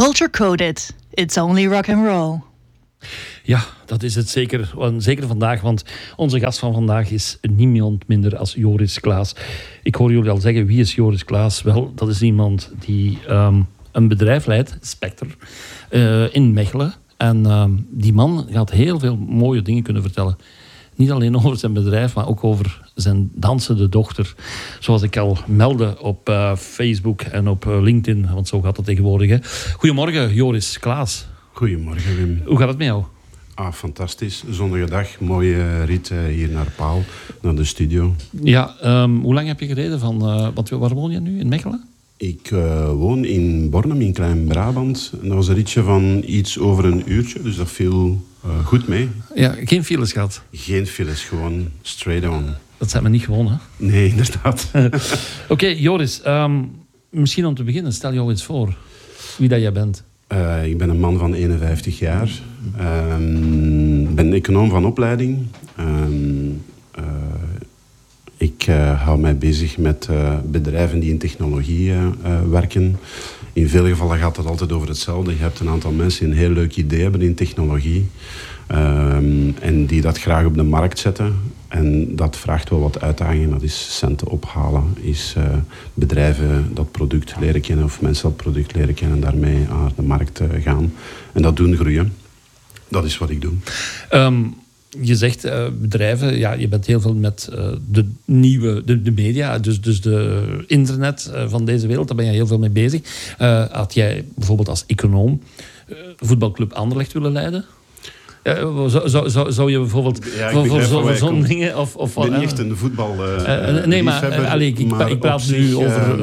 Culture Coded. It's only rock and roll. Ja, dat is het zeker. Zeker vandaag, want onze gast van vandaag is niemand minder als Joris Claes. Ik hoor jullie al zeggen, wie is Joris Claes? Wel, dat is iemand die een bedrijf leidt, Spectre, in Mechelen. En die man gaat heel veel mooie dingen kunnen vertellen. Niet alleen over zijn bedrijf, maar ook over zijn dansende dochter. Zoals ik al meldde op Facebook en op LinkedIn, want zo gaat het tegenwoordig. Hè. Goedemorgen, Joris Claes. Goedemorgen, Wim. Hoe gaat het met jou? Fantastisch. Zonnige dag. Mooie rit hier naar Paal, naar de studio. Ja, hoe lang heb je gereden van... waar woon je nu? In Mechelen? Ik woon in Bornem, in Klein-Brabant. En dat was een ritje van iets over een uurtje, dus dat viel goed mee. Ja, geen files gehad? Geen files, gewoon straight on. Dat zijn we niet gewoon, hè? Nee, inderdaad. Oké, Joris. Misschien om te beginnen, stel jou eens voor wie dat jij bent. Ik ben een man van 51 jaar. Ben econoom van opleiding. Ik hou mij bezig met bedrijven die in technologie werken. In veel gevallen gaat het altijd over hetzelfde. Je hebt een aantal mensen die een heel leuk idee hebben in technologie. En die dat graag op de markt zetten. En dat vraagt wel wat uitdagingen. Dat is centen ophalen. Is bedrijven dat product leren kennen of mensen dat product leren kennen en daarmee naar de markt gaan. En dat doen groeien. Dat is wat ik doe. Je zegt bedrijven, ja, je bent heel veel met de media, dus de internet van deze wereld, daar ben je heel veel mee bezig. Had jij bijvoorbeeld als econoom voetbalclub Anderlecht willen leiden? Zou je bijvoorbeeld voor zo'n dingen... Ik ben niet echt een voetbal nee, maar ik praat nu over...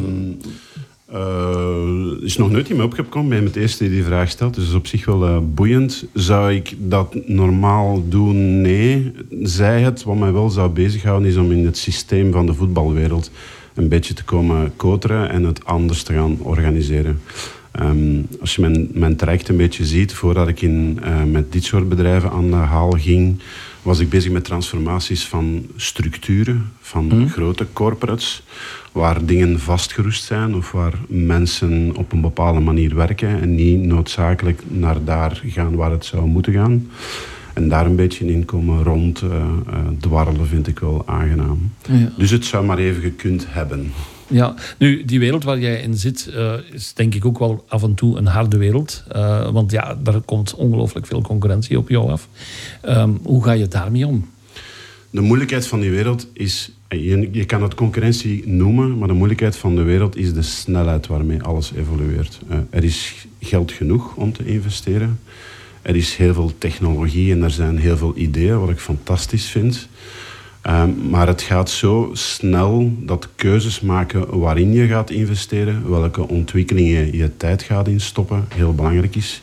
is nog nooit in me opgekomen bij het eerste die die vraag stelt. Dus dat is op zich wel boeiend. Zou ik dat normaal doen? Nee. Zij het, wat mij wel zou bezighouden, is om in het systeem van de voetbalwereld een beetje te komen koteren en het anders te gaan organiseren. Als je mijn traject een beetje ziet, voordat ik met dit soort bedrijven aan de haal ging, was ik bezig met transformaties van structuren, van grote corporates, waar dingen vastgeroest zijn of waar mensen op een bepaalde manier werken en niet noodzakelijk naar daar gaan waar het zou moeten gaan. En daar een beetje in komen rond dwarrelen vind ik wel aangenaam. Ja. Dus het zou maar even gekund hebben. Ja, nu, die wereld waar jij in zit, is denk ik ook wel af en toe een harde wereld. Want ja, daar komt ongelooflijk veel concurrentie op jou af. Hoe ga je daarmee om? De moeilijkheid van die wereld is... Je kan het concurrentie noemen, maar de moeilijkheid van de wereld is de snelheid waarmee alles evolueert. Er is geld genoeg om te investeren. Er is heel veel technologie en er zijn heel veel ideeën, wat ik fantastisch vind. Maar het gaat zo snel dat keuzes maken waarin je gaat investeren, welke ontwikkelingen je tijd gaat instoppen, heel belangrijk is.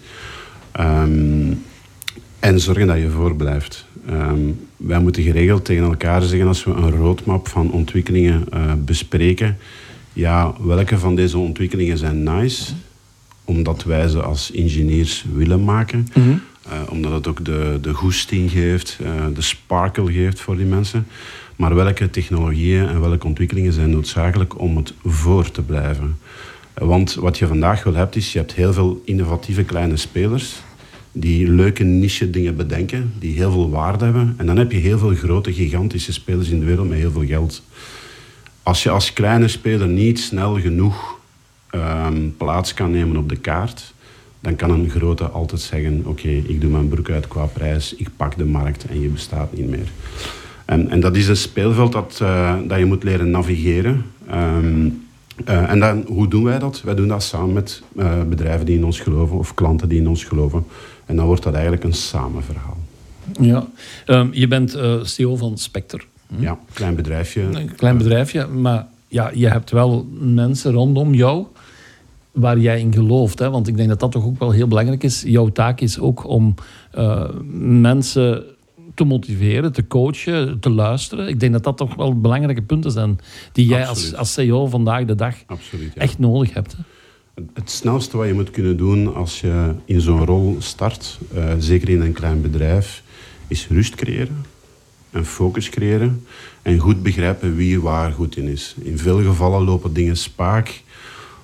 En zorgen dat je voorblijft. Wij moeten geregeld tegen elkaar zeggen als we een roadmap van ontwikkelingen bespreken. Ja, welke van deze ontwikkelingen zijn nice, omdat wij ze als ingenieurs willen maken. Mm-hmm. Omdat het ook de goesting geeft, de sparkle geeft voor die mensen. Maar welke technologieën en welke ontwikkelingen zijn noodzakelijk om het voor te blijven? Want wat je vandaag wel hebt, is je hebt heel veel innovatieve kleine spelers die leuke niche dingen bedenken, die heel veel waarde hebben. En dan heb je heel veel grote, gigantische spelers in de wereld met heel veel geld. Als je als kleine speler niet snel genoeg plaats kan nemen op de kaart, dan kan een grote altijd zeggen, oké, ik doe mijn broek uit qua prijs, ik pak de markt en je bestaat niet meer. En dat is een speelveld dat je moet leren navigeren. En dan, hoe doen wij dat? Wij doen dat samen met bedrijven die in ons geloven of klanten die in ons geloven. En dan wordt dat eigenlijk een samenverhaal. Ja, je bent CEO van Spectre. Ja, klein bedrijfje. Een klein bedrijfje, maar ja, je hebt wel mensen rondom jou waar jij in gelooft. Hè? Want ik denk dat dat toch ook wel heel belangrijk is. Jouw taak is ook om mensen te motiveren, te coachen, te luisteren. Ik denk dat dat toch wel belangrijke punten zijn die jij als CEO vandaag de dag echt nodig hebt. Hè? Het snelste wat je moet kunnen doen als je in zo'n rol start, zeker in een klein bedrijf, is rust creëren en focus creëren en goed begrijpen wie waar goed in is. In veel gevallen lopen dingen spaak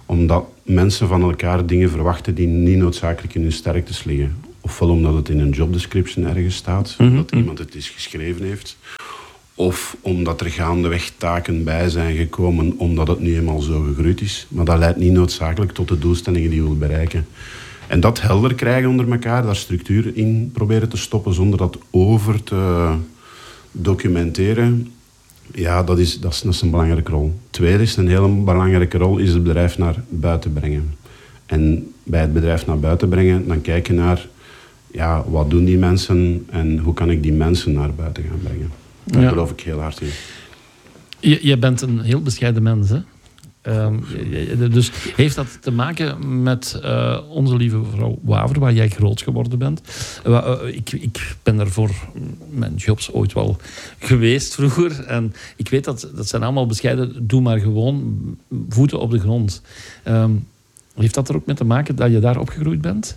Omdat mensen van elkaar dingen verwachten die niet noodzakelijk in hun sterktes liggen. Ofwel omdat het in een job description ergens staat, dat iemand het eens geschreven heeft. Of omdat er gaandeweg taken bij zijn gekomen omdat het nu eenmaal zo gegroeid is. Maar dat leidt niet noodzakelijk tot de doelstellingen die je wilt bereiken. En dat helder krijgen onder elkaar, daar structuur in proberen te stoppen zonder dat over te documenteren. Ja, dat is een belangrijke rol. Tweede is een hele belangrijke rol, is het bedrijf naar buiten brengen. En bij het bedrijf naar buiten brengen, dan kijken naar ja, wat doen die mensen en hoe kan ik die mensen naar buiten gaan brengen. Daar geloof ik heel hard in. Je bent een heel bescheiden mens, hè? Dus heeft dat te maken met onze lieve vrouw Waver, waar jij groot geworden bent? Ik ben er voor mijn jobs ooit wel geweest vroeger. En ik weet dat zijn allemaal bescheiden, doe maar gewoon, voeten op de grond. Heeft dat er ook mee te maken dat je daar opgegroeid bent?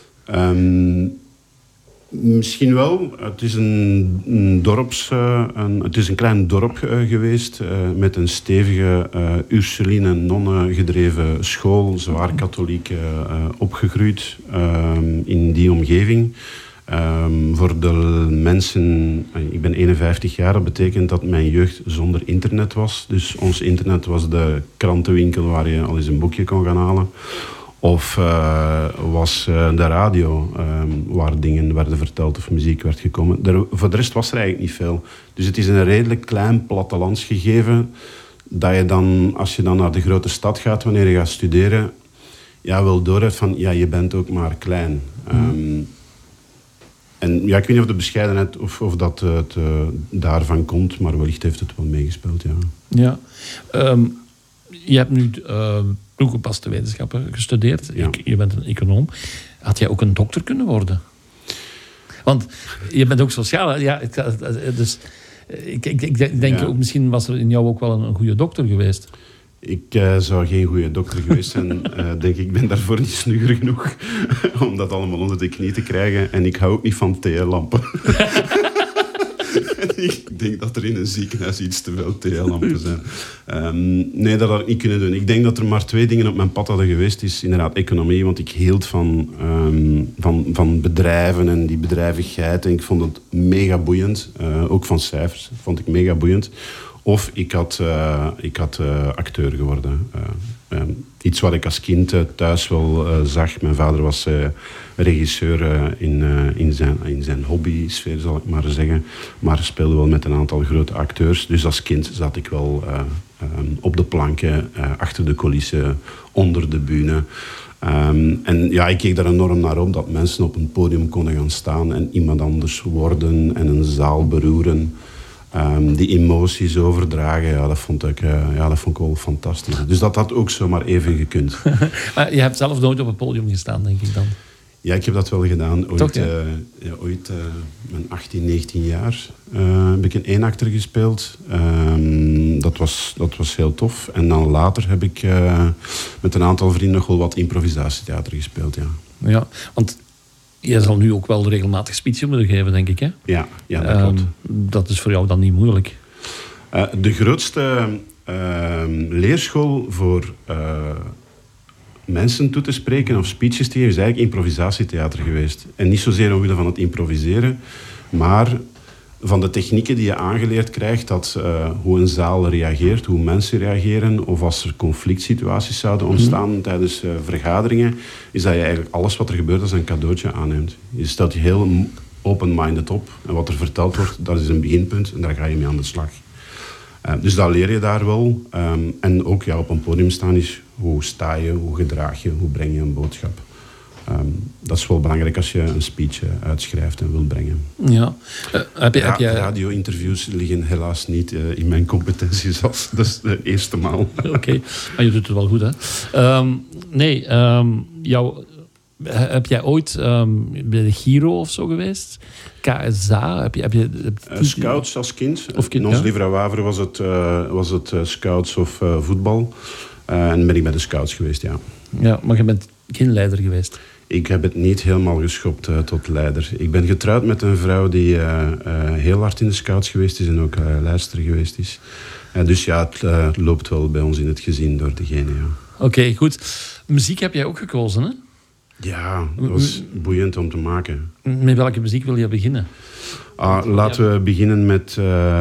Misschien wel. Het is een klein dorp geweest met een stevige Ursuline nonnen gedreven school, zwaar katholiek opgegroeid in die omgeving. Voor de mensen, ik ben 51 jaar, dat betekent dat mijn jeugd zonder internet was. Dus ons internet was de krantenwinkel waar je al eens een boekje kon gaan halen. Of was de radio, waar dingen werden verteld of muziek werd gekomen. Voor de rest was er eigenlijk niet veel. Dus het is een redelijk klein plattelandsgegeven dat je dan, als je dan naar de grote stad gaat, wanneer je gaat studeren, ja, wel doorhebt van, ja, je bent ook maar klein. En ja, ik weet niet of de bescheidenheid of dat het daarvan komt, maar wellicht heeft het wel meegespeeld, ja. Ja. Je hebt nu toegepaste wetenschappen gestudeerd. Ja. Je bent een econoom. Had jij ook een dokter kunnen worden? Want je bent ook sociaal. Hè? Ja, dus ik denk ook, misschien was er in jou ook wel een goede dokter geweest. Ik zou geen goede dokter geweest zijn. Denk ik ben daarvoor niet snugger genoeg om dat allemaal onder de knie te krijgen. En ik hou ook niet van TL-lampen. Ik denk dat er in een ziekenhuis iets te veel TL-lampen zijn. Nee, dat had ik niet kunnen doen. Ik denk dat er maar 2 dingen op mijn pad hadden geweest. Is inderdaad economie, want ik hield van bedrijven en die bedrijvigheid. En ik vond het mega boeiend. Ook van cijfers vond ik mega boeiend. Of ik had acteur geworden. Iets wat ik als kind thuis wel zag. Mijn vader was regisseur in zijn hobby-sfeer, zal ik maar zeggen. Maar speelde wel met een aantal grote acteurs. Dus als kind zat ik wel op de planken, achter de coulissen, onder de bühne. En ja, ik keek daar enorm naar op dat mensen op een podium konden gaan staan en iemand anders worden en een zaal beroeren. Die emoties overdragen, ja, dat vond ik wel fantastisch. Dus dat had ook zomaar even gekund. Maar je hebt zelf nooit op het podium gestaan, denk ik dan? Ja, ik heb dat wel gedaan. Ooit, toch, ja? Ooit mijn 18, 19 jaar heb ik een eenakter gespeeld. Dat was heel tof. En dan later heb ik met een aantal vrienden nog wel wat improvisatietheater gespeeld, ja. Ja, want jij zal nu ook wel regelmatig speechen moeten geven, denk ik, hè? Ja, dat klopt. Dat is voor jou dan niet moeilijk? De grootste leerschool voor mensen toe te spreken of speeches te geven is eigenlijk improvisatietheater geweest. En niet zozeer omwille van het improviseren, maar van de technieken die je aangeleerd krijgt, dat hoe een zaal reageert, hoe mensen reageren, of als er conflict situaties zouden ontstaan tijdens vergaderingen, is dat je eigenlijk alles wat er gebeurt als een cadeautje aanneemt. Je stelt je heel open-minded op en wat er verteld wordt, dat is een beginpunt en daar ga je mee aan de slag. Dus dat leer je daar wel. En ook op een podium staan is hoe sta je, hoe gedraag je, hoe breng je een boodschap. Dat is wel belangrijk als je een speech uitschrijft en wil brengen. Ja. Heb jij... Radio-interviews liggen helaas niet in mijn competenties. Dat is de eerste maal. Oké, maar je doet het wel goed, hè? Heb jij ooit bij de Giro of zo geweest? KSA? Heb je Scouts als kind. In ons Lieve Waver was het scouts of voetbal. En ben ik bij de scouts geweest, ja. Ja, maar je bent geen leider geweest? Ik heb het niet helemaal geschopt tot leider. Ik ben getrouwd met een vrouw die heel hard in de scouts geweest is en ook leidster geweest is. Dus ja, het loopt wel bij ons in het gezin door de genen, ja. Oké, goed. Muziek heb jij ook gekozen, hè? Ja, dat was boeiend om te maken. Met welke muziek wil je beginnen? Laten we beginnen met